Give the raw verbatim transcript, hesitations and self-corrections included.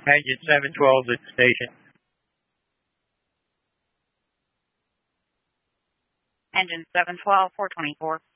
Engine seven twelve at the station. Engine seven twelve, four twenty-four.